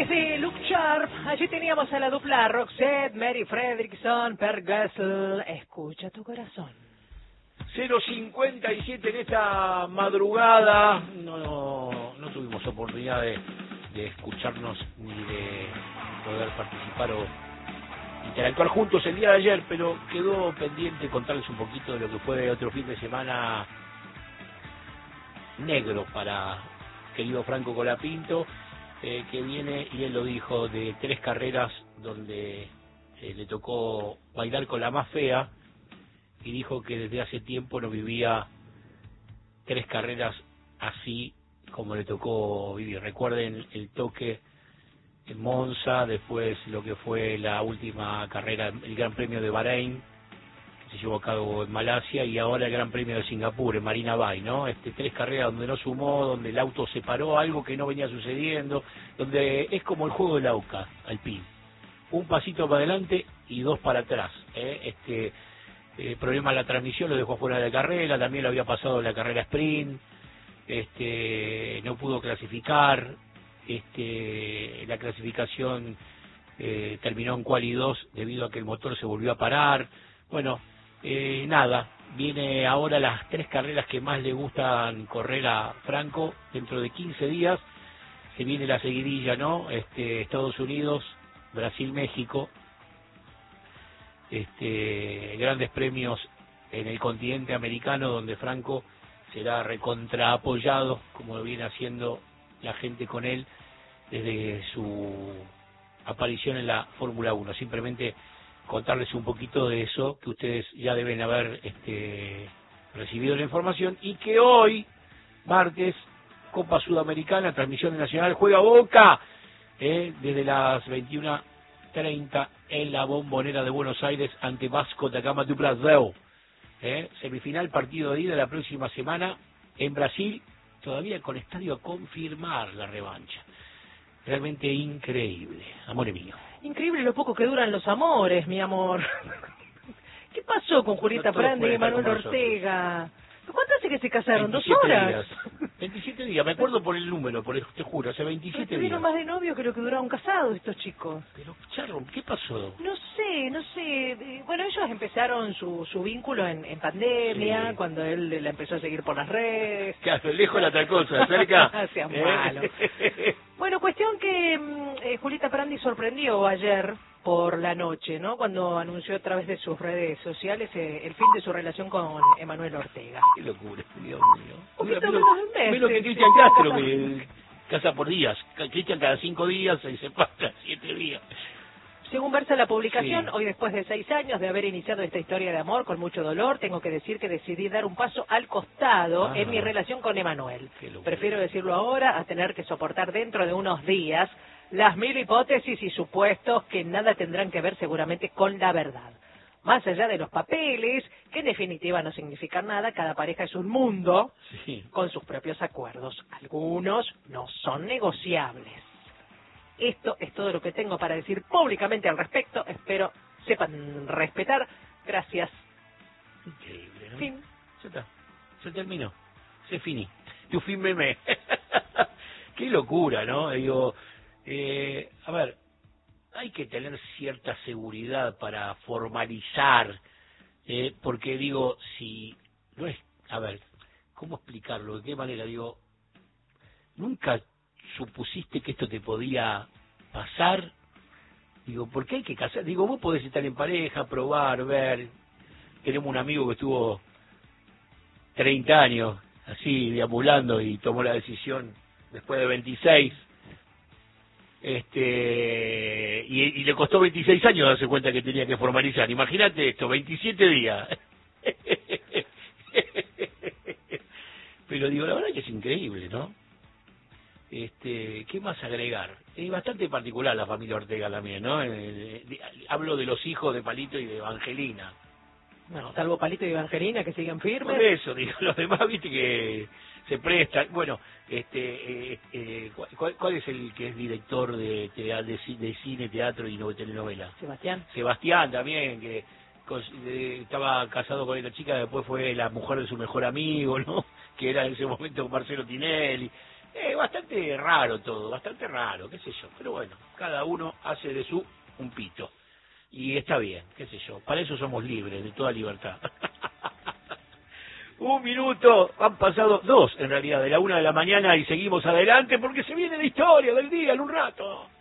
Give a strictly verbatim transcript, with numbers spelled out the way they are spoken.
Desde Look Sharp, allí teníamos a la dupla Roxette, Mary Fredriksson, Per Gessle. Escucha tu corazón. cero cincuenta y siete en esta madrugada. No, no, no tuvimos oportunidad de, de escucharnos ni de poder participar o interactuar juntos el día de ayer, pero quedó pendiente contarles un poquito de lo que fue otro fin de semana negro para querido Franco Colapinto, eh, que viene, y él lo dijo, de tres carreras donde eh, le tocó bailar con la más fea, y dijo que desde hace tiempo no vivía tres carreras así como le tocó vivir. Recuerden el toque en Monza, después lo que fue la última carrera, el Gran Premio de Bahrein, que se llevó a cabo en Malasia, y ahora el Gran Premio de Singapur, en Marina Bay, ¿no? Este, tres carreras donde no sumó, donde el auto se paró, algo que no venía sucediendo, donde es como el juego del AUCA, Alpine. Un pasito para adelante y dos para atrás, ¿eh? Este... Eh, problema en la transmisión, lo dejó fuera de la carrera, también lo había pasado en la carrera sprint, este, no pudo clasificar, este, la clasificación eh, terminó en quali dos debido a que el motor se volvió a parar. Bueno, eh, nada, viene ahora las tres carreras que más le gustan correr a Franco dentro de quince días, se viene la seguidilla, ¿no? Este, Estados Unidos, Brasil, México. Este, grandes premios en el continente americano, donde Franco será recontra apoyado, como lo viene haciendo la gente con él desde su aparición en la Fórmula uno. Simplemente contarles un poquito de eso, que ustedes ya deben haber este, recibido la información, y que hoy, martes, Copa Sudamericana, transmisión nacional, juega Boca, eh, desde las veintiuna treinta en la Bombonera de Buenos Aires ante Vasco da Gama do Brasil. ¿Eh? Semifinal, partido de ida la próxima semana en Brasil, todavía con estadio a confirmar la revancha. Realmente increíble, amor mío. Increíble lo poco que duran los amores, mi amor. ¿Qué pasó con Julieta No Prandi y Manuel Ortega? ¿Cuánto hace que se casaron? ¿Dos horas? Días. veintisiete días, me acuerdo por el número, por el, te juro, hace veintisiete días. Estuvieron más de novios que lo que duraron casados estos chicos. Pero, Charro, ¿qué pasó? No sé, no sé. Bueno, ellos empezaron su, su vínculo en, en pandemia, sí, cuando él la empezó a seguir por las redes. Claro, lejos la otra cosa, cerca. Sean malos. Bueno, cuestión que eh, Julieta Prandi sorprendió ayer por la noche, ¿no? Cuando anunció a través de sus redes sociales eh, el fin de su relación con Emanuel Ortega. Qué locura, Dios mío. Un poquito menos de un mes. Menos que Cristian Castro, que casa por días. Cristian cada cinco días y se pasa siete días. Según versa la publicación, sí. Hoy después de seis años de haber iniciado esta historia de amor con mucho dolor, tengo que decir que decidí dar un paso al costado ah, en mi relación con Emanuel. Prefiero decirlo ahora a tener que soportar dentro de unos días las mil hipótesis y supuestos que nada tendrán que ver seguramente con la verdad. Más allá de los papeles, que en definitiva no significan nada, cada pareja es un mundo sí. con sus propios acuerdos. Algunos no son negociables. Esto es todo lo que tengo para decir públicamente al respecto. Espero sepan respetar. Gracias. Increíble, ¿no? Fin. Ya está. Se terminó. Se finí. Tu fin meme. Qué locura, ¿no? Digo, eh, a ver, hay que tener cierta seguridad para formalizar, eh, porque digo, si no es, a ver, ¿cómo explicarlo? ¿De qué manera? Digo, nunca supusiste que esto te podía pasar. Digo, ¿por qué hay que casar? Digo, vos podés estar en pareja, probar, ver. Tenemos un amigo que estuvo treinta años así deambulando y tomó la decisión después de veintiséis, este y, y le costó veintiséis años darse cuenta que tenía que formalizar. Imagínate esto, veintisiete días. Pero digo, la verdad que es increíble, ¿no? Este, ¿qué más agregar? Es bastante particular la familia Ortega también, ¿no? Eh, eh, hablo de los hijos de Palito y de Evangelina. Bueno, salvo Palito y Evangelina, que siguen firmes. Por eso, digo, los demás, viste, que se prestan. Bueno, este, eh, eh, ¿cuál, ¿cuál es el que es director de, de, de cine, teatro y no telenovela? Sebastián. Sebastián también, que eh, estaba casado con esta chica, después fue la mujer de su mejor amigo, ¿no? Que era en ese momento Marcelo Tinelli. Eh, bastante raro todo, bastante raro, qué sé yo. Pero bueno, cada uno hace de su un pito. Y está bien, qué sé yo. Para eso somos libres, de toda libertad. Un minuto, han pasado dos, en realidad, de la una de la mañana y seguimos adelante porque se viene la historia del día en un rato.